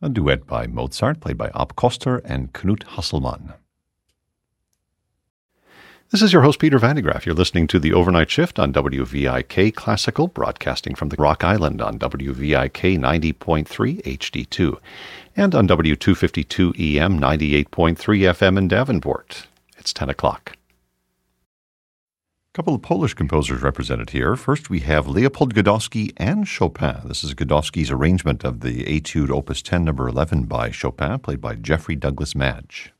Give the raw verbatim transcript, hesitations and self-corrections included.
a duet by Mozart, played by Ab Koster and Knut Hasselmann. This is your host, Peter Van de Graaff. You're listening to The Overnight Shift on W V I K Classical, broadcasting from the Rock Island on W V I K ninety point three H D two and on W two fifty-two E M ninety-eight point three F M in Davenport. It's ten o'clock. A couple of Polish composers represented here. First, we have Leopold Godowsky and Chopin. This is Godowsky's arrangement of the Etude Opus ten, number eleven by Chopin, played by Jeffrey Douglas Madge.